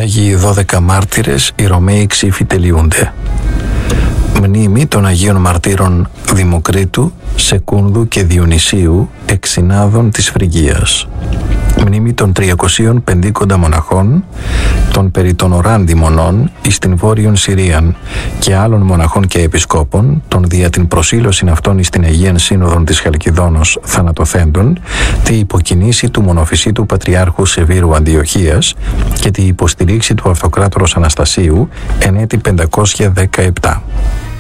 Άγιοι 12 μάρτυρες, οι Ρωμαίοι ξύφοι τελειούνται. Μνήμη των Αγίων Μαρτύρων Δημοκρίτου, Σεκούνδου και Διονυσίου, εξυνάδων της Φρυγίας. Μνήμη των 350 μοναχών, των περί των Οράντι μονών εις την Βόρειον Συρίαν και άλλων μοναχών και επισκόπων, των δια την προσήλωσιν αυτών εις την Αγίαν Σύνοδον της Χαλκιδόνος θανατοθέντων, τη υποκινήση του μονοφυσίτου Πατριάρχου Σεβήρου Αντιοχίας και τη υποστηρίξη του Αυτοκράτορος Αναστασίου εν έτη 517.